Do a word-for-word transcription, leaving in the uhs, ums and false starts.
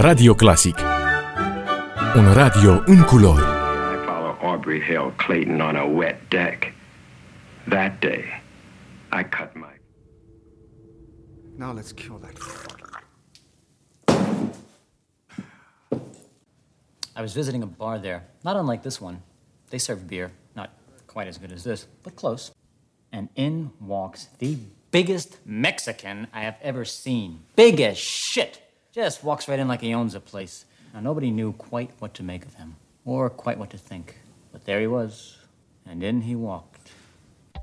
Radio Classic. Un radio în culori. I follow Aubrey Hill Clayton on a wet deck. That day, I cut my... Now let's kill that. I was visiting a bar there, not unlike this one. They serve beer, not quite as good as this, but close. And in walks the biggest Mexican I have ever seen. Big as shit. Just walks right in like he owns the place. Now, nobody knew quite what to make of him, or quite what to think. But there he was, and in he walked.